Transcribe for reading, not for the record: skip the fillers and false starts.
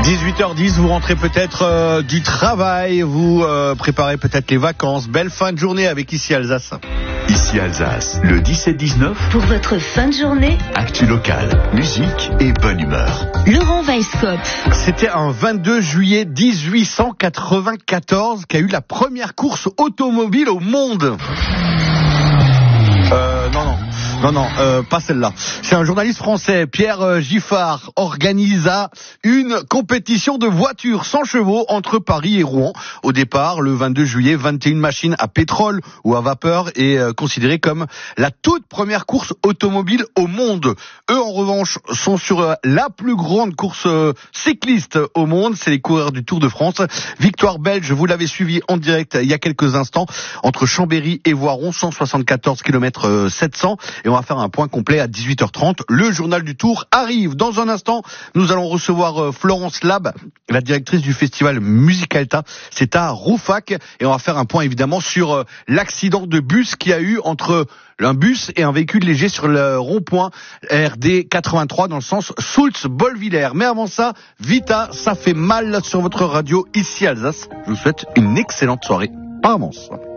18h10, vous rentrez peut-être du travail, vous préparez peut-être les vacances. Belle fin de journée avec Ici Alsace. Ici Alsace, le 17-19. Pour votre fin de journée, actu locale, musique et bonne humeur. Laurent Weisskopf. C'était un 22 juillet 1894 qu'a eu la première course automobile au monde. Non, pas celle-là. C'est un journaliste français, Pierre Giffard, organisa une compétition de voitures sans chevaux entre Paris et Rouen. Au départ, le 22 juillet, 21 machines à pétrole ou à vapeur est considérée comme la toute première course automobile au monde. Eux, en revanche, sont sur la plus grande course cycliste au monde. C'est les coureurs du Tour de France. Victoire belge, vous l'avez suivi en direct il y a quelques instants, entre Chambéry et Voiron, 174 km 700. Et on va faire un point complet à 18h30. Le journal du Tour arrive. Dans un instant, nous allons recevoir Florence Lab, la directrice du festival Musicalta. C'est à Rouffach. Et on va faire un point évidemment sur l'accident de bus qu'il y a eu entre un bus et un véhicule léger sur le rond-point RD 83 dans le sens Soultz-Bolvillers. Mais avant ça, Vita, ça fait mal sur votre radio Ici Alsace. Je vous souhaite une excellente soirée par avance.